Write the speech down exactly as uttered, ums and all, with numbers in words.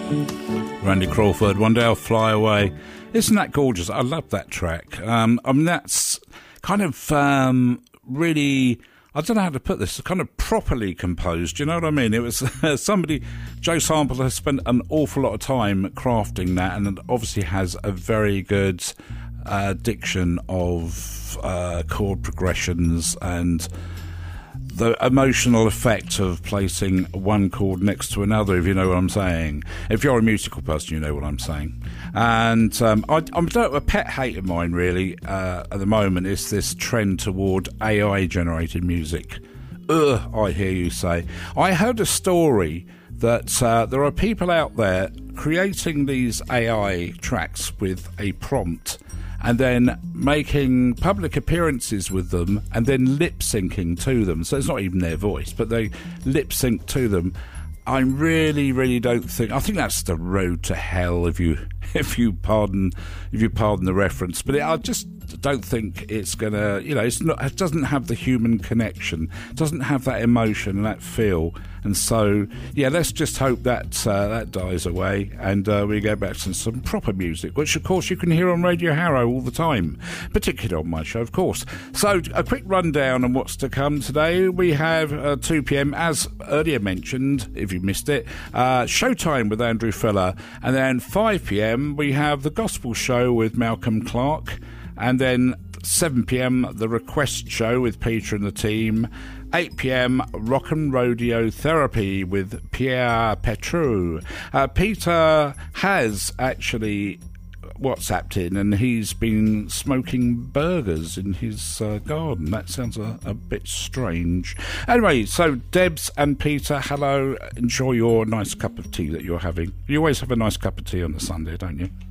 Randy Crawford, One Day I'll Fly Away. Isn't that gorgeous? I love that track. Um, I mean, that's kind of um, really, I don't know how to put this, kind of properly composed. You know what I mean? It was somebody, Joe Sample has spent an awful lot of time crafting that, and it obviously has a very good uh, diction of uh, chord progressions and the emotional effect of placing one chord next to another, if you know what I'm saying. If you're a musical person, you know what I'm saying. And um, I, I'm a pet hate of mine, really, uh, at the moment, is this trend toward A I-generated music. Ugh, I hear you say. I heard a story that uh, there are people out there creating these A I tracks with a prompt and then making public appearances with them and then lip-syncing to them. So it's not even their voice, but they lip-sync to them. I really, really don't think... I think that's the road to hell, if you if you pardon if you pardon the reference. But it, I just don't think it's going to... You know, it's not, it doesn't have the human connection. It doesn't have that emotion and that feel. And so, yeah, let's just hope that uh, that dies away and uh, we go back to some proper music, which, of course, you can hear on Radio Harrow all the time, particularly on my show, of course. So, a quick rundown on what's to come today. We have uh, two p.m, as earlier mentioned, if you missed it, uh, Showtime with Andrew Fuller. And then five p.m, we have The Gospel Show with Malcolm Clark. And then seven p.m, The Request Show with Peter and the team. eight p.m, Rock and Rodeo Therapy with Pierre Petrou. Uh, Peter has actually WhatsApped in and he's been smoking burgers in his uh, garden. That sounds a, a bit strange. Anyway, so Debs and Peter, hello. Enjoy your nice cup of tea that you're having. You always have a nice cup of tea on a Sunday, don't you?